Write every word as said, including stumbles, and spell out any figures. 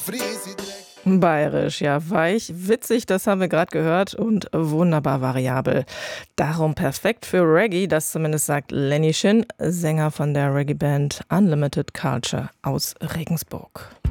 Bayerisch, ja, weich, witzig, das haben wir gerade gehört und wunderbar variabel. Darum perfekt für Reggae, das zumindest sagt Lenny Shin, Sänger von der Reggae-Band Unlimited Culture aus Regensburg.